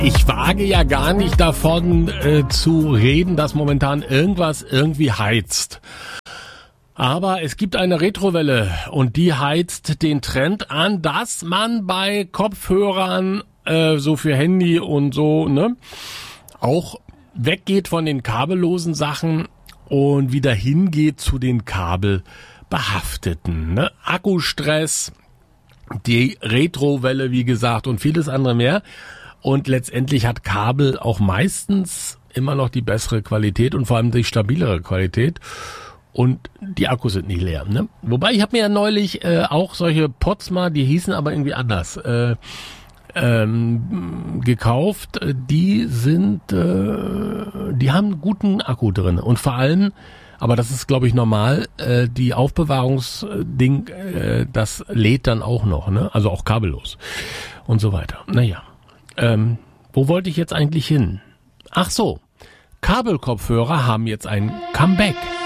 Ich wage ja gar nicht davon zu reden, dass momentan irgendwas irgendwie heizt. Aber es gibt eine Retrowelle und die heizt den Trend an, dass man bei Kopfhörern so für Handy und so, ne, auch weggeht von den kabellosen Sachen und wieder hingeht zu den kabelbehafteten. Ne? Akkustress, die Retrowelle, wie gesagt, und vieles andere mehr. Und letztendlich hat Kabel auch meistens immer noch die bessere Qualität und vor allem die stabilere Qualität. Und die Akkus sind nicht leer. Ne? Wobei, ich habe mir ja neulich auch solche Pods mal, die hießen aber irgendwie anders, gekauft. Die haben einen guten Akku drin. Und vor allem, aber das ist, glaube ich, normal, die Aufbewahrungsding, das lädt dann auch noch, ne? Also auch kabellos und so weiter. Naja, wo wollte ich jetzt eigentlich hin? Ach so, Kabelkopfhörer haben jetzt ein Comeback.